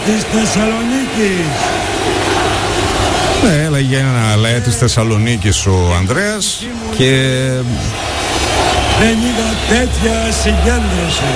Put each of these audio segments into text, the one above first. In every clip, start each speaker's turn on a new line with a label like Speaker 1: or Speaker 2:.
Speaker 1: της Θεσσαλονίκης.
Speaker 2: Ναι, έλεγε για ένα ΛΑΕ της Θεσσαλονίκης ο Ανδρέας και
Speaker 1: δεν είδα τέτοια συγκέντρωση.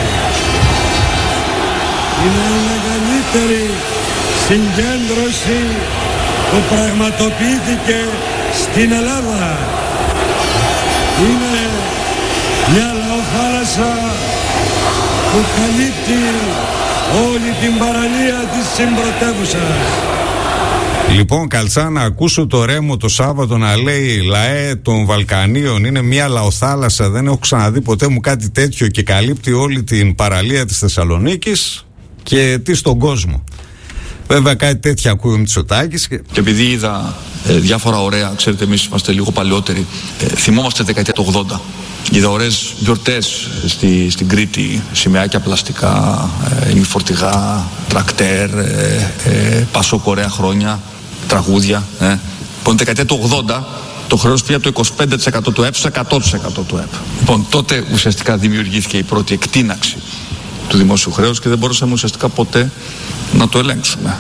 Speaker 1: Είναι η μεγαλύτερη συγκέντρωση που πραγματοποιήθηκε στην Ελλάδα. Είναι μια λαοθάλασσα που καλύπτει όλη την παραλία της συμπρωτεύουσας.
Speaker 2: Λοιπόν, Καλτσά, να ακούσω το Ρέμο το Σάββατο να λέει ΛΑΕ των Βαλκανίων είναι μια λαοθάλασσα, δεν έχω ξαναδεί ποτέ μου κάτι τέτοιο και καλύπτει όλη την παραλία της Θεσσαλονίκης και τι στον κόσμο. Βέβαια κάτι τέτοια ακούει ο Μητσοτάκης. Και
Speaker 3: επειδή είδα διάφορα ωραία, ξέρετε εμείς είμαστε λίγο παλαιότεροι, θυμόμαστε δεκαετία του 80. Είδα ωραίες γιορτές στην Κρήτη, σημαίακια πλαστικά, ημιφορτηγά, τρακτέρ, Πασόκ ωραία χρόνια, τραγούδια. Λοιπόν, δεκαετία του 80 το χρέος πήγε από το 25% του ΕΠ στο 100% του ΕΠ. Λοιπόν, τότε ουσιαστικά δημιουργήθηκε η πρώτη εκτείναξη του δημόσιου χρέους και δεν μπορούσαμε ουσιαστικά ποτέ να το ελέγξουμε.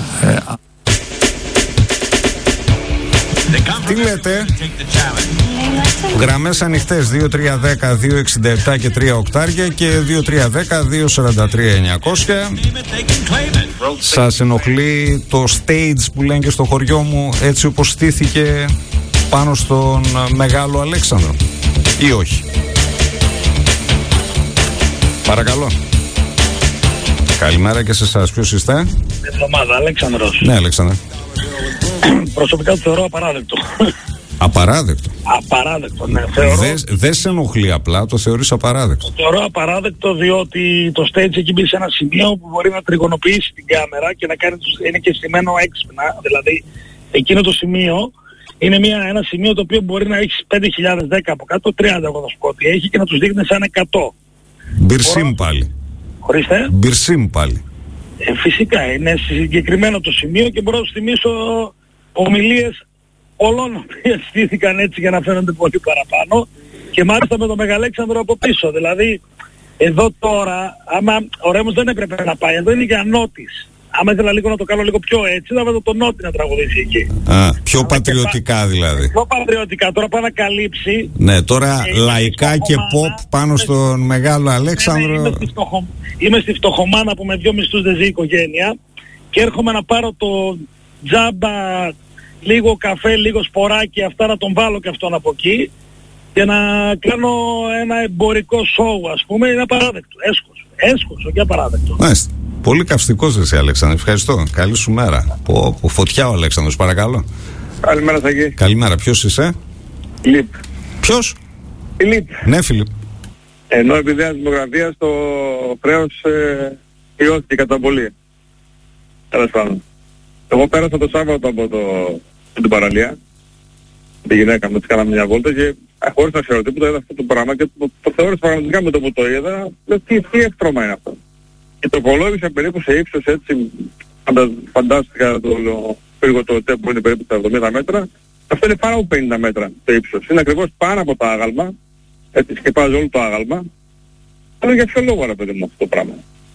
Speaker 2: Τι λέτε? Γραμμές ανοιχτές 2310 267 και 3 οκτάρια και 2310 243 900. Σας ενοχλεί το stage που λένε και στο χωριό μου έτσι όπως στήθηκε πάνω στον Μεγάλο Αλέξανδρο ή όχι? Παρακαλώ. Καλημέρα και σε εσάς. Ποιος είστε?
Speaker 4: Εβδομάδα, Αλέξανδρος.
Speaker 2: Ναι, Αλέξανδρο.
Speaker 4: Προσωπικά το θεωρώ απαράδεκτο.
Speaker 2: Απαράδεκτο.
Speaker 4: Απαράδεκτο, ναι.
Speaker 2: Δεν σε ενοχλεί απλά, το θεωρείς απαράδεκτο.
Speaker 4: Το θεωρώ απαράδεκτο διότι το stage έχει μπει σε ένα σημείο που μπορεί να τριγωνοποιήσει την κάμερα και να κάνει, είναι και στημένο έξυπνα. Δηλαδή, εκείνο το σημείο είναι ένα σημείο το οποίο μπορεί να έχει 5.010 από κάτω, 30 εγώ θα σου πω ότι έχει και να τους δείχνει σαν 100.
Speaker 2: Μπιρσίμ πάλι.
Speaker 4: Χωρίστε.
Speaker 2: Μπιρσίμ πάλι.
Speaker 4: Φυσικά είναι συγκεκριμένο το σημείο και μπορώ να σου θυμίσω ομιλίες όλων που στήθηκαν έτσι για να φαίνονται πολύ παραπάνω και μάλιστα με τον Μεγαλέξανδρο από πίσω. Δηλαδή εδώ τώρα, άμα ο Ρέμος δεν έπρεπε να πάει, εδώ είναι για νότης. Άμα ήθελα λίγο να το κάνω λίγο πιο έτσι, θα βάζω τον Νότι να τραγουδήσει εκεί.
Speaker 2: Πιο πατριωτικά δηλαδή.
Speaker 4: Πιο πατριωτικά, τώρα πάει να καλύψει.
Speaker 2: Ναι, τώρα λαϊκά και pop πάνω στον Μεγάλο Αλέξανδρο.
Speaker 4: Είμαι στη φτωχομάνα που με 2 μισθούς δεν ζει η οικογένεια και έρχομαι να πάρω το τζάμπα, λίγο καφέ, λίγο σποράκι, αυτά να τον βάλω και αυτόν από εκεί και να κάνω ένα εμπορικό σόου, ας πούμε. Είναι απαράδεκτο. Έσχος, όχι απαράδεκτο.
Speaker 2: Μάλιστα. Πολύ καυστικός εσύ, Αλέξανδρο. Ευχαριστώ. Καλή σου μέρα. Φωτιά ο Αλέξανδρος, παρακαλώ.
Speaker 5: Καλημέρα, Σαγή.
Speaker 2: Καλημέρα. Ποιος είσαι?
Speaker 5: Φιλίπ.
Speaker 2: Ποιος?
Speaker 5: Φιλίπ.
Speaker 2: Ναι, Φιλίπ.
Speaker 5: Ενώ επειδή η δημοκρατία το χρέος μειώθηκε κατά πολύ. Τέλος πάντων. Εγώ πέρασα το Σάββατο από την παραλία. Τη γυναίκα μου, της κάναμε μια βόλτα και χωρίς να ξέρω τίποτα είδα αυτό το πράγμα και το θεώρησα πραγματικά με το που το είδα. Λέω τι έκτρωμα είναι αυτό. Και το υπολόγισα περίπου σε ύψος έτσι, φαντάστηκα το πύργο του ΟΤΕ που είναι περίπου στα 70 μέτρα. Αυτό είναι πάνω από 50 μέτρα το ύψος. Είναι ακριβώς πάνω από το άγαλμα. Έτσι σκεπάζει όλο το άγαλμα. Αλλά για ποιο λόγο ρε παιδί μου αυτό το πράγμα.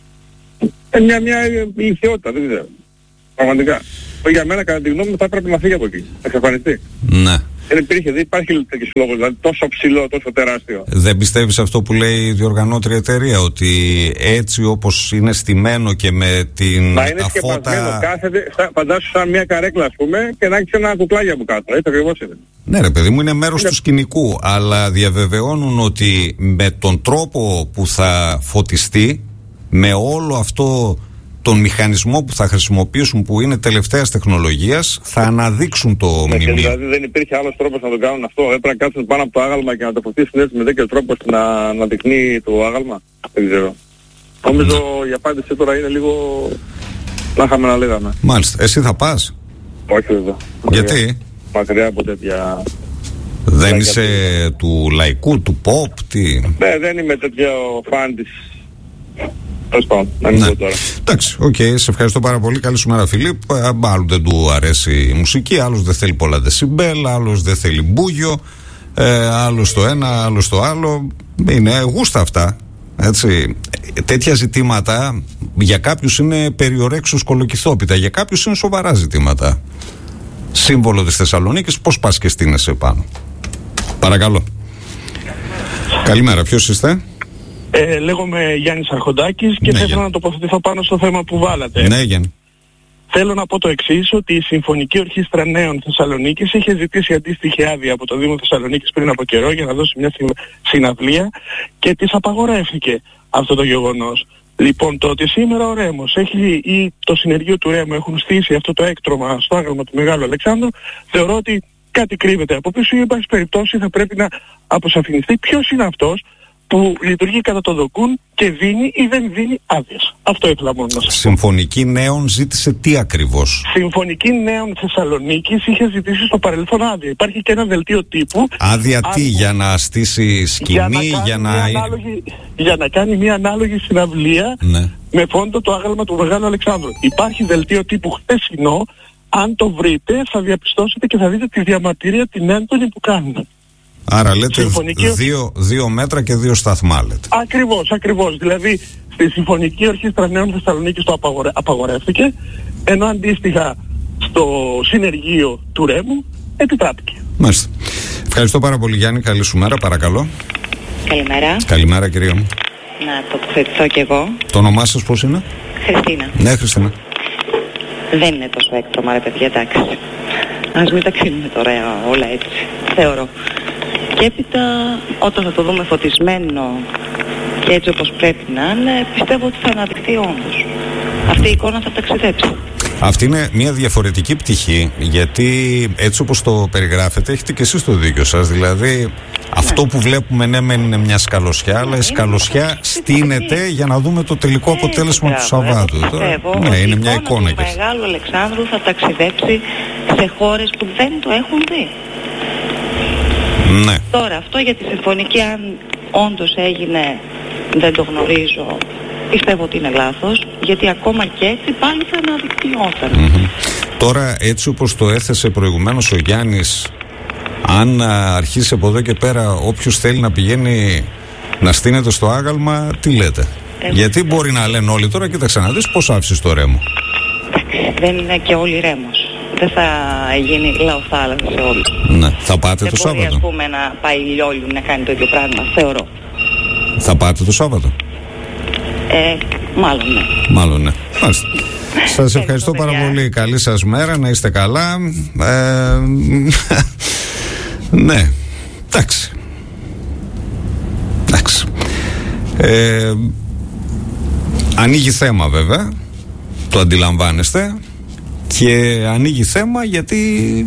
Speaker 5: Είναι μια ηλικιότητα, δεν ξέρω. Πραγματικά. Για μένα κατά τη γνώμη μου θα έπρεπε να φύγει από εκεί. Να εξαφανιστεί.
Speaker 2: Ναι.
Speaker 5: Δεν υπάρχει τέτοιος λόγος, δηλαδή τόσο ψηλό, τόσο τεράστιο.
Speaker 2: Δεν πιστεύεις αυτό που λέει η διοργανώτρια εταιρεία, ότι έτσι όπως είναι στημένο και με την
Speaker 5: να είναι σκεπασμένο, κάθεται, φαντάσου σαν μια καρέκλα ας πούμε και να έχεις ένα κουκλάκι από κάτω, έτσι ακριβώς είναι.
Speaker 2: Ναι ρε παιδί μου, είναι μέρος του σκηνικού, αλλά διαβεβαιώνουν ότι με τον τρόπο που θα φωτιστεί, με όλο αυτό τον μηχανισμό που θα χρησιμοποιήσουν που είναι τελευταίας τεχνολογίας, θα αναδείξουν το μνημείο.
Speaker 5: Δηλαδή δεν υπήρχε άλλος τρόπος να το κάνουν αυτό. Έπρεπε να κάτσουν πάνω από το άγαλμα και να το φωτίσουν έτσι με τέτοιο τρόπο να δειχνεί το άγαλμα. Δεν ξέρω. Νομίζω η απάντηση τώρα είναι λίγο να είχαμε να λέγαμε.
Speaker 2: Μάλιστα. Εσύ θα πας?
Speaker 5: Όχι βέβαια.
Speaker 2: Γιατί?
Speaker 5: Μακριά από τέτοια...
Speaker 2: Δεν είσαι του λαϊκού, του pop, τι?
Speaker 5: Ναι, δεν είμαι τέτοιο φαν της...
Speaker 2: Ναι. Εντάξει, οκ, σε ευχαριστώ πάρα πολύ. Καλή σου μέρα, Φιλίπ. Άλλου δεν του αρέσει η μουσική, άλλος δεν θέλει πολλά δεσιμπέλ, άλλος δεν θέλει μπούγιο, άλλος το ένα, άλλος το άλλο. Είναι γούστα αυτά. Έτσι, τέτοια ζητήματα για κάποιους είναι περιορέξους κολοκυθόπιτα, για κάποιους είναι σοβαρά ζητήματα. Σύμβολο της Θεσσαλονίκης, πώς πας και στείνεσαι πάνω? Παρακαλώ. Καλημέρα, ποιος είστε?
Speaker 6: Λέγομαι Γιάννης Αρχοντάκης και θα ήθελα να τοποθετηθώ πάνω στο θέμα που βάλατε.
Speaker 2: Ναι, Γιάννη.
Speaker 6: Θέλω να πω το εξής, ότι η Συμφωνική Ορχήστρα Νέων Θεσσαλονίκης είχε ζητήσει αντίστοιχη άδεια από το Δήμο Θεσσαλονίκης πριν από καιρό για να δώσει μια συναυλία και της απαγορεύτηκε αυτό το γεγονός. Λοιπόν, το ότι σήμερα ο Ρέμος ή το συνεργείο του Ρέμου έχουν στήσει αυτό το έκτρωμα στο άγαλμα του Μεγάλου Αλεξάνδρου, θεωρώ ότι κάτι κρύβεται από πίσω ή εν πάση περιπτώσει θα πρέπει να αποσαφινιστεί ποιος είναι αυτός που λειτουργεί κατά το δοκούν και δίνει ή δεν δίνει άδειες. Αυτό ήθελα μόνο να σας πω.
Speaker 2: Συμφωνική Νέων ζήτησε τι ακριβώς?
Speaker 6: Συμφωνική Νέων Θεσσαλονίκης είχε ζητήσει στο παρελθόν άδεια. Υπάρχει και ένα δελτίο τύπου.
Speaker 2: Άδεια τι, για να στήσει σκηνή,
Speaker 6: για να κάνει μια ανάλογη συναυλία, ναι, με φόντο το άγαλμα του Μεγάλου Αλεξάνδρου. Υπάρχει δελτίο τύπου χθεσινό. Αν το βρείτε θα διαπιστώσετε και θα δείτε τη διαμαρτυρία την έντονη που κάνουν.
Speaker 2: Άρα λέτε δύο μέτρα και δύο σταθμά, λέτε.
Speaker 6: Ακριβώς. Δηλαδή στη Συμφωνική Ορχήστρα Νέων Θεσσαλονίκης το απαγορεύτηκε, ενώ αντίστοιχα στο συνεργείο του Ρέμου επιτράπηκε.
Speaker 2: Μάλιστα. Ευχαριστώ πάρα πολύ, Γιάννη. Καλή σου μέρα, παρακαλώ.
Speaker 7: Καλημέρα.
Speaker 2: Καλημέρα, κυρία μου.
Speaker 7: Να τοποθετηθώ κι εγώ.
Speaker 2: Το όνομά σας πώς είναι?
Speaker 7: Χριστίνα.
Speaker 2: Ναι, Χριστίνα.
Speaker 7: Δεν είναι τόσο έκτρωμα, ρε παιδιά, εντάξει. Ας μην τα κρίνουμε τώρα όλα έτσι, θεωρώ. Και έπειτα, όταν θα το δούμε φωτισμένο και έτσι όπως πρέπει να είναι, πιστεύω ότι θα αναδειχθεί όντως. Αυτή η εικόνα θα ταξιδέψει.
Speaker 2: Αυτή είναι μια διαφορετική πτυχή, γιατί έτσι όπως το περιγράφετε έχετε και εσείς το δίκιο σας. Δηλαδή αυτό που βλέπουμε ναι μεν είναι μια σκαλωσιά, αλλά η σκαλωσιά στείνεται για να δούμε το τελικό αποτέλεσμα του Σαββάτου. Ναι, είναι μια εικόνα.
Speaker 7: Η εικόνα του Μεγάλου Αλεξάνδρου θα ταξιδέψει σε χώρες που δεν το έχουν δει.
Speaker 2: Ναι.
Speaker 7: Τώρα αυτό για τη συμφωνική, αν όντως έγινε, δεν το γνωρίζω. Πιστεύω ότι είναι λάθος, γιατί ακόμα και έτσι πάλι θα αναδεικτυόταν.
Speaker 2: Τώρα έτσι όπως το έθεσε προηγουμένως ο Γιάννης, αν αρχίσει από εδώ και πέρα όποιος θέλει να πηγαίνει να στείνεται στο άγαλμα, τι λέτε? Γιατί μπορεί να λένε όλοι τώρα, κοίταξε να δεις πώς άφησες το Ρέμο.
Speaker 7: Δεν είναι και όλοι Ρέμος. Δεν θα γίνει λαοθάλασσα σε όλους.
Speaker 2: Ναι. Θα πάτε το Σάββατο?
Speaker 7: Δεν μπορεί, ας πούμε, να πάει Λιόλιου να κάνει το ίδιο πράγμα, θεωρώ.
Speaker 2: Θα πάτε το Σάββατο?
Speaker 7: Μάλλον ναι.
Speaker 2: Μάλιστα. Σας ευχαριστώ πάρα πολύ. Καλή σας μέρα, να είστε καλά. Ναι, εντάξει. Ανοίγει θέμα βέβαια, το αντιλαμβάνεστε, και ανοίγει θέμα γιατί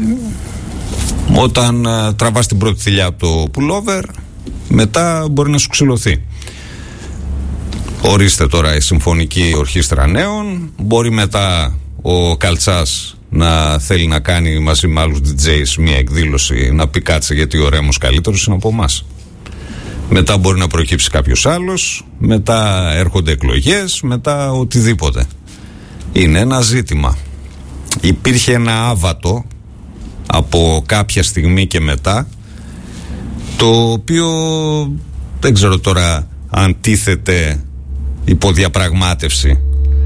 Speaker 2: όταν τραβάς την πρώτη θηλιά από το pullover, μετά μπορεί να σου ξυλωθεί. Ορίστε τώρα η Συμφωνική Ορχήστρα Νέων, μπορεί μετά ο Καλτσάς να θέλει να κάνει μαζί με άλλους DJs μια εκδήλωση, να πει κάτσε γιατί ο Ρέμος καλύτερος είναι από εμάς. Μετά μπορεί να προκύψει κάποιος άλλος, μετά έρχονται εκλογές, μετά οτιδήποτε. Είναι ένα ζήτημα. Υπήρχε ένα άβατο από κάποια στιγμή και μετά, το οποίο δεν ξέρω τώρα αν τίθεται υποδιαπραγμάτευση.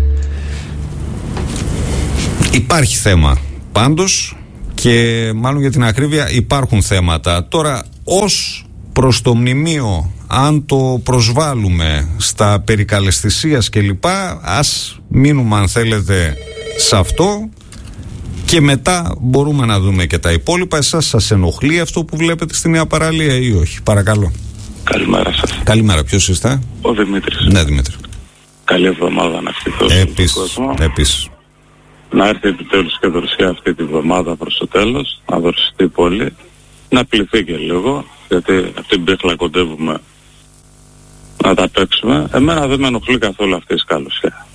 Speaker 2: Υπάρχει θέμα πάντως, και μάλλον για την ακρίβεια υπάρχουν θέματα. Τώρα ως προς το μνημείο, αν το προσβάλλουμε στα περικαλαισθησίας και λοιπά, ας μείνουμε αν θέλετε σε αυτό και μετά μπορούμε να δούμε και τα υπόλοιπα. Εσάς σας ενοχλεί αυτό που βλέπετε στη Νέα Παραλία ή όχι? Παρακαλώ.
Speaker 8: Καλημέρα σας.
Speaker 2: Καλημέρα, ποιος είστε?
Speaker 8: Ο Δημήτρης.
Speaker 2: Ναι, Δημήτρη.
Speaker 8: Καλή εβδομάδα να ευχηθώ.
Speaker 2: Επίσης.
Speaker 8: Να έρθει επιτέλους και δροσιά αυτή τη βδομάδα προς το τέλος, να δροσιστεί πολύ, να πληθεί και λίγο, γιατί αυτή την πίχλα κοντεύουμε να τα παίξουμε. Εμένα δεν με ενοχλεί καθόλου αυτή η σκάλωσια.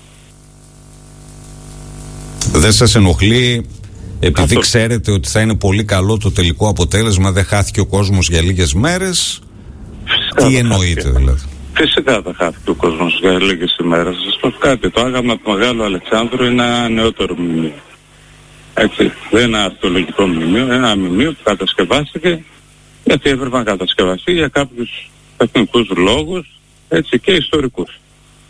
Speaker 2: Δεν σας ενοχλεί επειδή ξέρετε ότι θα είναι πολύ καλό το τελικό αποτέλεσμα, δεν χάθηκε ο κόσμος για λίγες μέρες?
Speaker 8: Φυσικά.
Speaker 2: Τι εννοείτε δηλαδή?
Speaker 8: Φυσικά θα χάθηκε ο κόσμος για λίγες ημέρες. Σας πω κάτι, το άγαλμα του Μεγάλου Αλεξάνδρου είναι ένα νεότερο μνημείο. Έτσι, δεν είναι ένα αρχαιολογικό μνημείο, είναι ένα μνημείο που κατασκευάστηκε γιατί έπρεπε να κατασκευαστεί για κάποιους τεχνικούς λόγους έτσι, και ιστορικούς.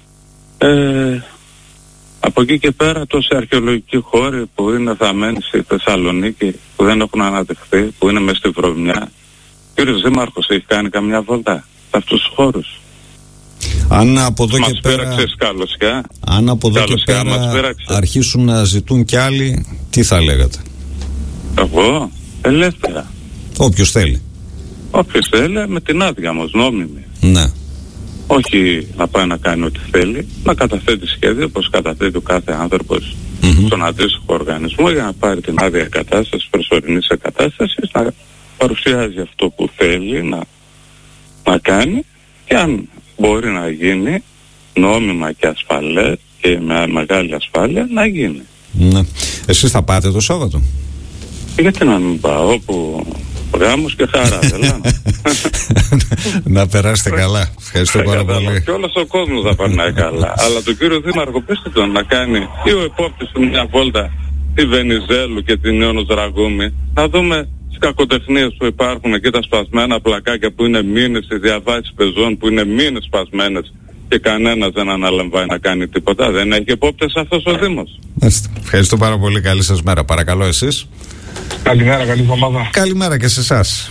Speaker 8: Από εκεί και πέρα τόσοι αρχαιολογικοί χώροι που είναι θαμμένοι στη Θεσσαλονίκη, που δεν έχουν αναδεχθεί, που είναι μες στη βρωμιά. Ο κύριος Δήμαρχος έχει κάνει καμιά βόλτα σε αυτούς τους χώρους?
Speaker 2: Αν από εδώ
Speaker 8: μας
Speaker 2: και πέρα,
Speaker 8: πέραξες Καλωσιά.
Speaker 2: αν από εδώ και πέρα αρχίσουν να ζητούν κι άλλοι, τι θα λέγατε?
Speaker 8: Εγώ, ελεύθερα.
Speaker 2: Όποιος θέλει.
Speaker 8: Όποιος θέλει, με την άδεια μας, νόμιμη.
Speaker 2: Ναι.
Speaker 8: Όχι να πάει να κάνει ό,τι θέλει, να καταθέτει σχέδιο όπως καταθέτει ο κάθε άνθρωπος στον αντίστοιχο οργανισμό για να πάρει την άδεια κατάσταση, προσωρινής εγκατάστασης, να παρουσιάζει αυτό που θέλει να κάνει, και αν μπορεί να γίνει νόμιμα και ασφαλές και με μεγάλη ασφάλεια, να γίνει.
Speaker 2: Ναι. Εσείς θα πάτε το Σάββατο?
Speaker 8: Γιατί να μην πάω, όπου γάμος και χαρά, θέλω.
Speaker 2: Να περάσετε καλά. Ευχαριστώ πάρα πολύ.
Speaker 8: Και όλος ο κόσμος θα περνάει καλά. Αλλά τον κύριο Δήμαρχο, πέστε τον να κάνει ή ο επόπτης του μια βόλτα τη Βενιζέλου και την Ιώνος Δραγούμη, να δούμε τις κακοτεχνίες που υπάρχουν και τα σπασμένα πλακάκια που είναι μήνες, οι διαβάσεις πεζών που είναι μήνες σπασμένες και κανένας δεν αναλαμβάνει να κάνει τίποτα. Δεν έχει επόπτες αυτός ο Δήμος.
Speaker 2: Ευχαριστώ πάρα πολύ. Καλή σας μέρα. Παρακαλώ εσείς.
Speaker 9: Καλημέρα, καλή εβδομάδα.
Speaker 2: Καλημέρα και σε εσάς.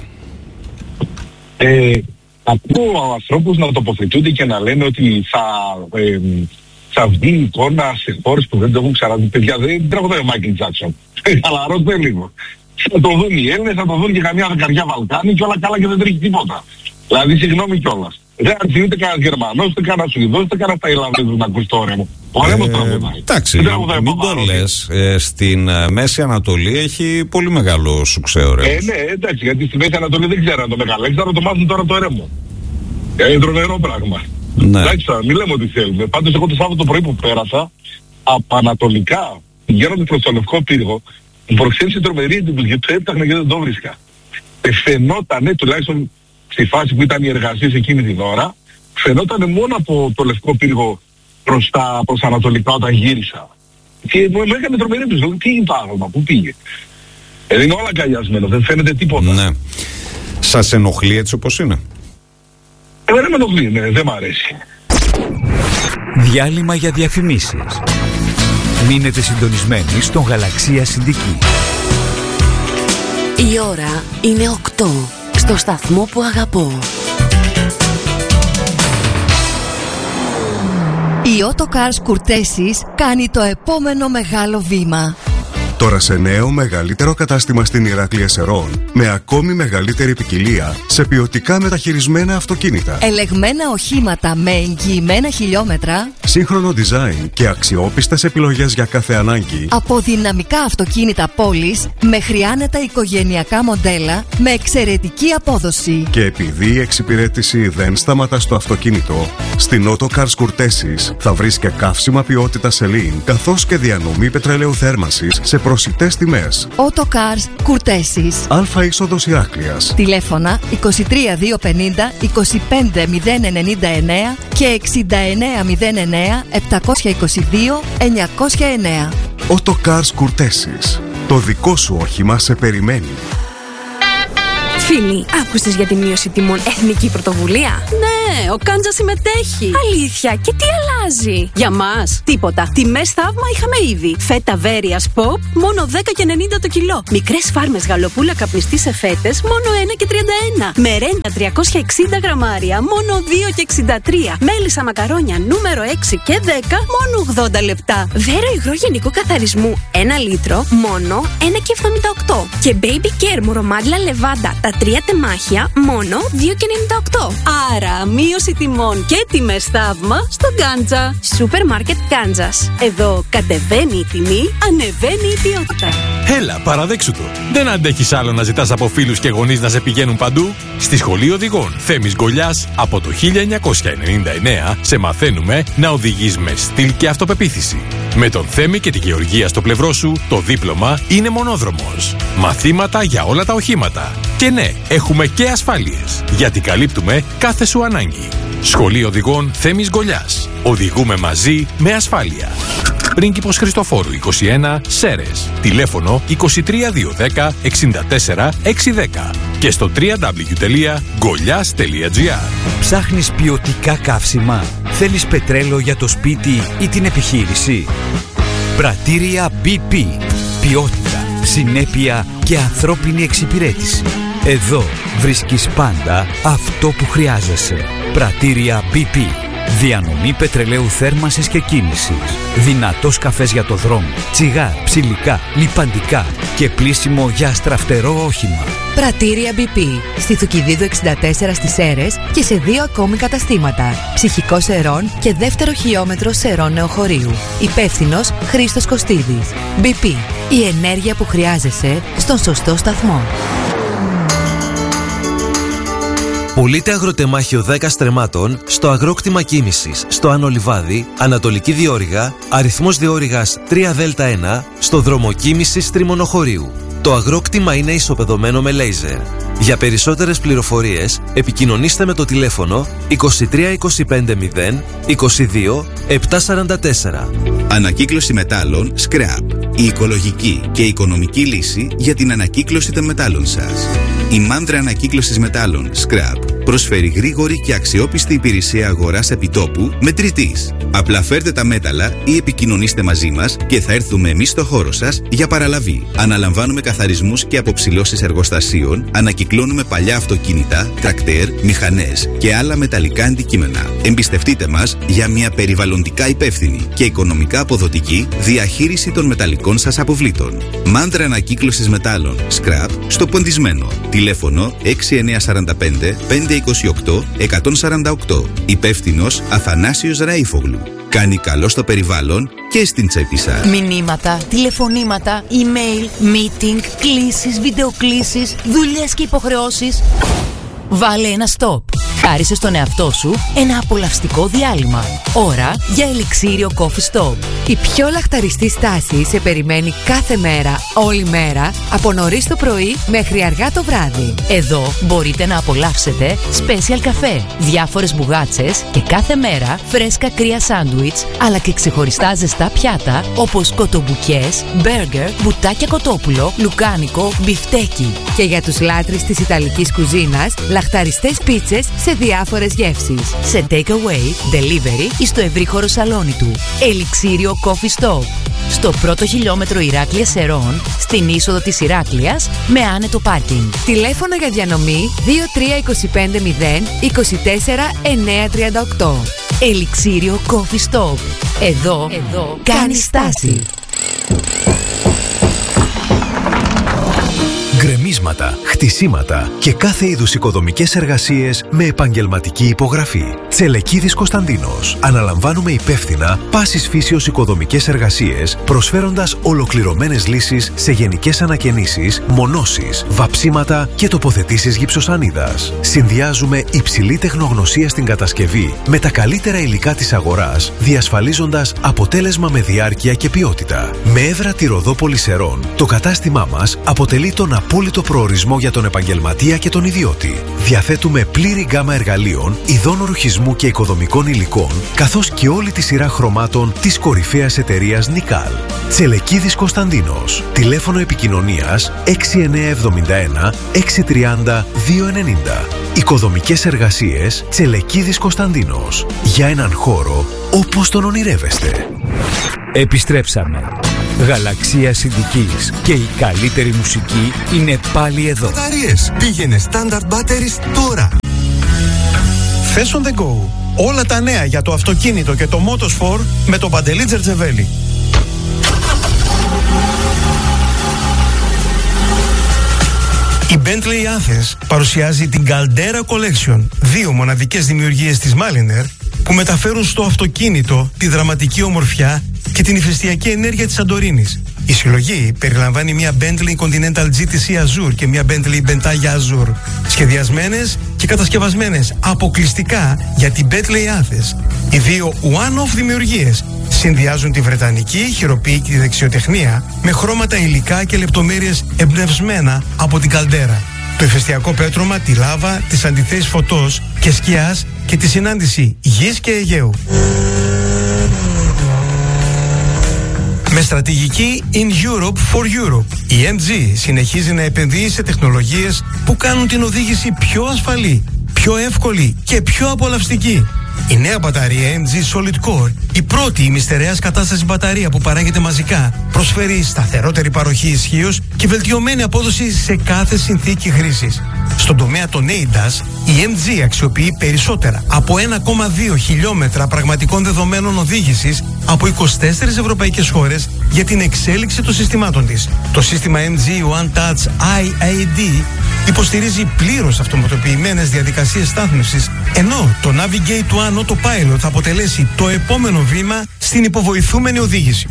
Speaker 9: Ακούω ανθρώπους να τοποθετούνται και να λένε ότι θα βγει η εικόνα σε χώρες που δεν το έχουν ξαναδεί. Παιδιά, δεν τραγουδάει ο Μάικλ Τζάκσον. Χαλαρώστε λίγο. Θα το δουν οι Έλληνες, θα το δουν και καμιά δεκαριά Βαλκάνη και όλα καλά και δεν τρέχει τίποτα. Δηλαδή, συγγνώμη κιόλας. Δεν έρθει ούτε κανένας Γερμανός, ούτε κανένας Σουηδός, ούτε κανένας Ταϊλανδέζος να ακούσει το όρεμο. Ο όρεμος τραγουδάει.
Speaker 2: Εντάξει, μην το λες. Στην Μέση Ανατολή έχει πολύ μεγάλο σουξέ ο Ρέμος.
Speaker 9: Ναι, εντάξει, γιατί στη Μέση Ανατολή δεν ξέραν το Μεγαλέξανδρο, το μάθουν τώρα το Ρέμο. Είναι τρομερό πράγμα.
Speaker 2: Ναι.
Speaker 9: Εντάξει, μην λέμε ότι θέλουμε. Πάντως εγώ το Σάββατο πρωί που πέρασα, από ανατολικά, πηγαίνοντας προς το Λευκό Πύργο, μου προξένησε τρομερή εντύπωση, γιατί το έψαχνα και δεν το βρίσκα. Φαινότανε, τουλάχιστον στη φάση που ήταν οι εργασίες εκείνη την ώρα, φαινότανε μόνο από το Λευκό Πύργο προς ανατολικά όταν γύρισα. Και μου έκανε τρομερή εντύπωση. Τι είναι το άγαλμα, πού πήγε? Είναι όλα αγκαλιασμένο, δεν φαίνεται τίποτα.
Speaker 2: Ναι. Σας ενοχλεί έτσι όπως είναι?
Speaker 9: Δεν με ενοχλεί, ναι, δεν μ' αρέσει.
Speaker 10: Διάλειμμα για διαφημίσεις. Μείνετε συντονισμένοι στον Γαλαξία Συνδική.
Speaker 11: Η ώρα είναι 8 στο σταθμό που αγαπώ. Η Autocars Courtesis κάνει το επόμενο μεγάλο βήμα.
Speaker 12: Τώρα σε νέο μεγαλύτερο κατάστημα στην Ηράκλεια Σερών, με ακόμη μεγαλύτερη ποικιλία σε ποιοτικά μεταχειρισμένα αυτοκίνητα.
Speaker 11: Ελεγμένα οχήματα με εγγυημένα χιλιόμετρα.
Speaker 12: Σύγχρονο design και αξιόπιστες επιλογές για κάθε ανάγκη.
Speaker 11: Από δυναμικά αυτοκίνητα πόλης μέχρι άνετα οικογενειακά μοντέλα με εξαιρετική απόδοση.
Speaker 12: Και επειδή η εξυπηρέτηση δεν σταματά στο αυτοκίνητο, στην Autocars Courtesis θα βρεις και καύσιμα ποιότητα Celine, καθώς και διανομή πετρελαίου θέρμανσης σε προσιτές τιμές.
Speaker 11: Autocars Courtesis.
Speaker 12: Αλφα είσοδος Ηράκλειας.
Speaker 11: Τηλέφωνα 23250 25099 και 6909 722 909.
Speaker 12: Autocars Courtesis. Το δικό σου όχημα σε περιμένει.
Speaker 13: Φίλοι, άκουσες για τη μείωση τιμών εθνική πρωτοβουλία?
Speaker 14: Ναι, ο Κάντζα συμμετέχει.
Speaker 13: Αλήθεια, και τι αλλάζει?
Speaker 14: Για μας, τίποτα. Τιμές θαύμα είχαμε ήδη. Φέτα Βέρειας Pop, μόνο 10,90 το κιλό. Μικρές φάρμες γαλοπούλα καπνιστή σε φέτες, μόνο 1,31. Μερέντα 360 γραμμάρια, μόνο 2,63. Μέλισσα μακαρόνια νούμερο 6 και 10, μόνο 80 λεπτά.
Speaker 13: Βέρο υγρό γενικού καθαρισμού, 1 λίτρο, μόνο 1,78. Και Baby Care μορομάντλα λεβάντα, τα 3 τεμάχια, μόνο 2,98.
Speaker 14: Άρα, μείωση τιμών και τιμές θαύμα στο Κάντζα.
Speaker 13: Σούπερ μάρκετ Κάντζας.
Speaker 14: Εδώ κατεβαίνει η τιμή, ανεβαίνει η ποιότητα.
Speaker 15: Έλα, παραδέξου το. Δεν αντέχεις άλλο να ζητάς από φίλους και γονείς να σε πηγαίνουν παντού? Στη Σχολή Οδηγών Θέμης Γκολιάς από το 1999 σε μαθαίνουμε να οδηγείς με στυλ και αυτοπεποίθηση. Με τον Θέμη και τη Γεωργία στο πλευρό σου, το δίπλωμα είναι μονόδρομος. Μαθήματα για όλα τα οχήματα. Και ναι, έχουμε και ασφάλειες, γιατί καλύπτουμε κάθε σου ανάγκη. Σχολή Οδηγών Θέμης Γκολιάς. Οδηγούμε μαζί με ασφάλεια. Πρίγκιπος Χριστοφόρου 21, Σέρες. Τηλέφωνο 23210 64 610. Και και στο www.γκολιάς.gr.
Speaker 10: Ψάχνεις ποιοτικά καύσιμα? Θέλεις πετρέλαιο για το σπίτι ή την επιχείρηση? Πρατήρια BP. Ποιότητα, συνέπεια και ανθρώπινη εξυπηρέτηση. Εδώ βρίσκεις πάντα αυτό που χρειάζεσαι. Πρατήρια BP. Διανομή πετρελαίου θέρμανσης και κίνησης. Δυνατός καφές για το δρόμο. Τσιγάρ, ψηλικά, λιπαντικά και πλύσιμο για αστραφτερό όχημα.
Speaker 11: Πρατήρια BP. Στη Θουκυδίδου 64 στις Σέρρες και σε 2 ακόμη καταστήματα. Ψυχικός Σερών και δεύτερο χιλιόμετρο Σερών Νεοχωρίου. Υπεύθυνος Χρήστος Κωστίδης. BP. Η ενέργεια που χρειάζεσαι στον σωστό σταθμό.
Speaker 16: Πουλείται αγροτεμάχιο 10 στρεμμάτων στο αγρόκτημα κίνησης στο Άνω Λιβάδι, Ανατολική Διόρυγα, αριθμός Διόρυγας 3Δ1, στο δρόμο κίνησης Τριμονοχωρίου. Το αγρόκτημα είναι ισοπεδωμένο με λέιζερ. Για περισσότερες πληροφορίες επικοινωνήστε με το τηλέφωνο 23 25 0 22 744.
Speaker 17: Ανακύκλωση μετάλλων Scrap. Η οικολογική και οικονομική λύση για την ανακύκλωση των μετάλλων σας. Η Μάνδρα Ανακύκλωσης Μετάλλων Scrap προσφέρει γρήγορη και αξιόπιστη υπηρεσία αγοράς επιτόπου μετρητής. Απλά φέρτε τα μέταλλα ή επικοινωνήστε μαζί μας και θα έρθουμε εμείς στο χώρο σας για παραλαβή. Αναλαμβάνουμε καθαρισμούς και αποψηλώσεις εργοστασίων, ανακυκλώνουμε παλιά αυτοκίνητα, τρακτέρ, μηχανές και άλλα μεταλλικά αντικείμενα. Εμπιστευτείτε μας για μια περιβαλλοντικά υπεύθυνη και οικονομικά αποδοτική διαχείριση των μεταλλικών σας αποβλήτων. Μάνδρα Ανακύκλωσης Μετάλλων Scrap στο Ποντισμένο. Τηλέφωνο 6945 528 148. Υπεύθυνος Αθανάσιος Ραΐφογλου. Κάνει καλό στο περιβάλλον και στην τσέπη σας.
Speaker 11: Μηνύματα, τηλεφωνήματα, email, meeting, κλήσεις, βιντεοκλήσεις, δουλειές και υποχρεώσεις. Βάλε ένα stop. Χάρισε στον εαυτό σου ένα απολαυστικό διάλειμμα. Ώρα για ελιξίριο Coffee Stop. Η πιο λαχταριστή στάση σε περιμένει κάθε μέρα, όλη μέρα, από νωρίς το πρωί μέχρι αργά το βράδυ. Εδώ μπορείτε να απολαύσετε special καφέ, διάφορες μπουγάτσες και κάθε μέρα φρέσκα κρύα σάντουιτς, αλλά και ξεχωριστά ζεστά πιάτα όπως κοτομπουκές, μπέργκερ, μπουτάκια κοτόπουλο, λουκάνικο, μπιφτέκι. Και για τους λάτρεις της ιταλικής κουζίνας, λαχταριστές πίτσες σε διάφορες γεύσεις. Σε takeaway, delivery ή στο ευρύχωρο σαλόνι του. Ελιξίριο Coffee Stop. Στο πρώτο χιλιόμετρο Ηράκλειας Σερών, στην είσοδο της Ηράκλειας, με άνετο πάρκινγκ. Τηλέφωνο για διανομή 2325 0 24 938. Ελιξίριο Coffee Stop. Εδώ κάνει στάση.
Speaker 18: Γκρεμίσματα, χτισήματα και κάθε είδους οικοδομικές εργασίες με επαγγελματική υπογραφή. Τσελεκίδης Κωνσταντίνος. Αναλαμβάνουμε υπεύθυνα πάσης φύσεως οικοδομικές εργασίες, προσφέροντας ολοκληρωμένες λύσεις σε γενικές ανακαινήσεις, μονώσεις, βαψίματα και τοποθετήσεις γυψοσανίδας. Συνδυάζουμε υψηλή τεχνογνωσία στην κατασκευή με τα καλύτερα υλικά της αγοράς, διασφαλίζοντας αποτέλεσμα με διάρκεια και ποιότητα. Με έδρα τη Ροδόπολη Σερών, το κατάστημά μας αποτελεί τον απόλυτο προορισμό για τον επαγγελματία και τον ιδιώτη. Διαθέτουμε πλήρη γκάμα εργαλείων, ειδών ρουχισμού και οικοδομικών υλικών, καθώς και όλη τη σειρά χρωμάτων της κορυφαίας εταιρείας Νικάλ. Τσελεκίδης Κωνσταντίνος. Τηλέφωνο επικοινωνίας 6971 630 290. Οικοδομικές εργασίες Τσελεκίδης Κωνσταντίνος. Για έναν χώρο όπως τον ονειρεύεστε.
Speaker 10: Επιστρέψαμε. Γαλαξία Συνδικής και η καλύτερη μουσική είναι πάλι εδώ.
Speaker 19: Μπαταρίες. Πήγαινε Standard Batteries τώρα.
Speaker 20: Fashion The Go. Όλα τα νέα για το αυτοκίνητο και το Motorsport με τον Παντελή Τζερτζεβέλη. Η Bentley Athens παρουσιάζει την Caldera Collection, 2 μοναδικές δημιουργίες της Maliner που μεταφέρουν στο αυτοκίνητο τη δραματική ομορφιά και την ηφαιστειακή ενέργεια της Σαντορίνης. Η συλλογή περιλαμβάνει μια Bentley Continental GTC Azure και μια Bentley Bentayga Azure, σχεδιασμένες και κατασκευασμένες αποκλειστικά για την Bentley Athens. Οι 2 one-off δημιουργίες συνδυάζουν τη βρετανική χειροποίητη δεξιοτεχνία με χρώματα υλικά και λεπτομέρειες εμπνευσμένα από την Καλντέρα. Το ηφαιστειακό πέτρωμα, τη λάβα, τις αντιθέσεις φωτός και σκιάς και τη συνάντηση γης και Αιγαίου. Με στρατηγική In Europe for Europe, η MG συνεχίζει να επενδύει σε τεχνολογίες που κάνουν την οδήγηση πιο ασφαλή, πιο εύκολη και πιο απολαυστική. Η νέα μπαταρία MG Solid Core, η πρώτη ημιστερεάς κατάσταση μπαταρία που παράγεται μαζικά, προσφέρει σταθερότερη παροχή ισχύως και βελτιωμένη απόδοση σε κάθε συνθήκη χρήσης. Στον τομέα των ADAS, η MG αξιοποιεί περισσότερα από 1,2 χιλιόμετρα πραγματικών δεδομένων οδήγησης από 24 ευρωπαϊκές χώρες για την εξέλιξη των συστημάτων της. Το σύστημα MG One Touch IAD υποστηρίζει πλήρως αυτοματοποιημένες διαδικασίες στάθμευσης, ενώ το Navigate One Autopilot θα αποτελέσει το επόμενο βήμα στην υποβοηθούμενη οδήγηση.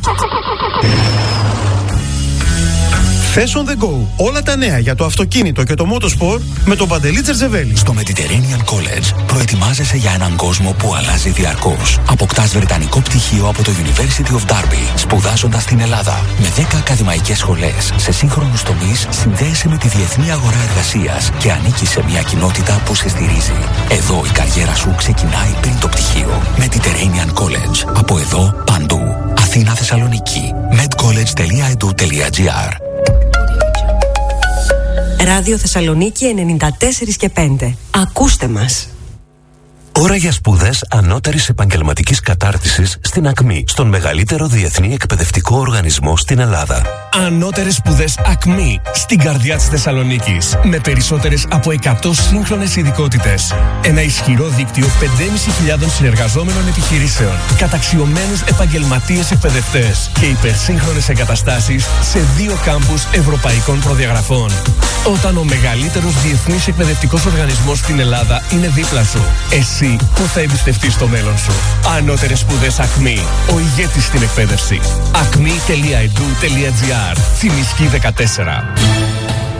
Speaker 20: Fashion on the go. Όλα τα νέα για το αυτοκίνητο και το motorsport με τον Παντελή Τζερζεβέλη.
Speaker 21: Στο Mediterranean College προετοιμάζεσαι για έναν κόσμο που αλλάζει διαρκώς. Αποκτάς βρετανικό πτυχίο από το University of Derby, σπουδάζοντας στην Ελλάδα. Με 10 ακαδημαϊκές σχολές σε σύγχρονους τομείς, συνδέεσαι με τη διεθνή αγορά εργασίας και ανήκεις σε μια κοινότητα που σε στηρίζει. Εδώ η καριέρα σου ξεκινάει πριν το πτυχίο. Mediterranean College. Από εδώ παντού. Αθήνα, Θεσσαλονίκη. medcollege.edu.gr.
Speaker 22: Ράδιο Θεσσαλονίκη 94 και 5. Ακούστε μας.
Speaker 18: Ώρα για σπουδές ανώτερης επαγγελματικής κατάρτισης στην ΑΚΜΗ, στον μεγαλύτερο διεθνή εκπαιδευτικό οργανισμό στην Ελλάδα.
Speaker 23: Ανώτερες σπουδές ΑΚΜΗ, στην καρδιά της Θεσσαλονίκης, με περισσότερες από 100 σύγχρονες ειδικότητες. Ένα ισχυρό δίκτυο 5.500 συνεργαζόμενων επιχειρήσεων, καταξιωμένους επαγγελματίες εκπαιδευτές και υπερσύγχρονες εγκαταστάσεις σε 2 κάμπους ευρωπαϊκών προδιαγραφών. Όταν ο μεγαλύτερος διεθνής εκπαιδευτικός οργανισμός στην Ελλάδα είναι δίπλα σου, εσύ που θα εμπιστευτείς το μέλλον σου. Ανώτερες σπουδές ΑΚΜΗ, ο ηγέτης στην εκπαίδευση. acme.edu.gr. Τσιμισκή 14.